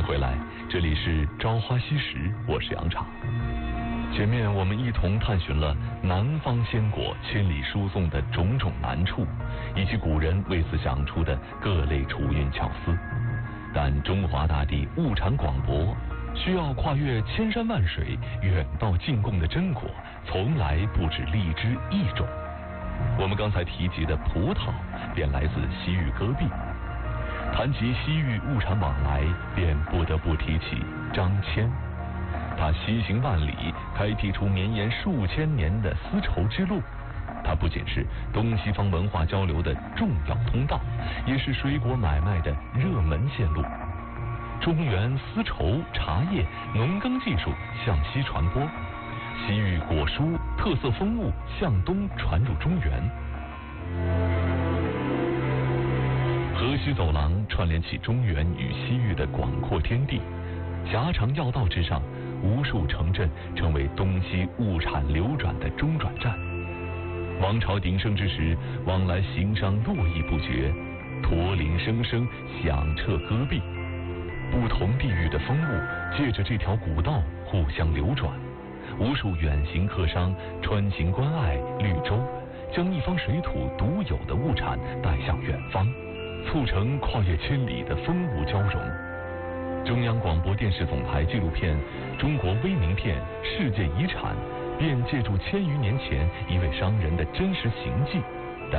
回来，这里是朝花夕拾，我是杨畅。前面我们一同探寻了南方鲜果千里输送的种种难处，以及古人为此想出的各类储运巧思。但中华大地物产广博，需要跨越千山万水远道进贡的真果，从来不止荔枝一种。我们刚才提及的葡萄，便来自西域戈壁。谈及西域物产往来，便不得不提起张骞。他西行万里，开辟出绵延数千年的丝绸之路。它不仅是东西方文化交流的重要通道，也是水果买卖的热门线路。中原丝绸、茶叶、农耕技术向西传播，西域果蔬、特色风物向东传入中原。河西走廊串联起中原与西域的广阔天地，狭长要道之上，无数城镇成为东西物产流转的中转站。王朝鼎盛之时，往来行商络绎不绝，驼铃声声响彻戈壁。不同地域的风物借着这条古道互相流转，无数远行客商穿行关隘、绿洲，将一方水土独有的物产带向远方，促成跨越千里的风物交融。中央广播电视总台纪录片《中国微名片世界遗产》便借助1000余年前一位商人的真实行迹，